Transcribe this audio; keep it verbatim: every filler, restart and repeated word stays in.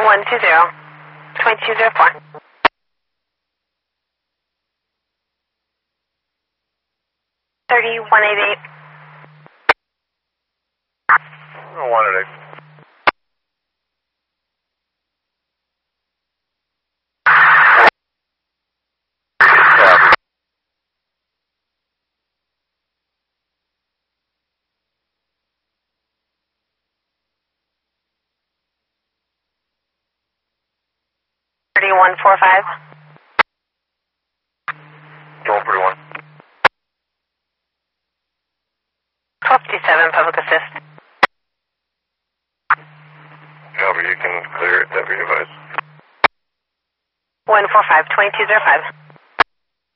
one two zero, two two zero four. thirty-one eighty-eight. one eighty-eight. thirty-one forty-five. twelve forty-one. twelve fifty-seven, public assist. However, you can clear it, that be advised. one four five, two two zero five.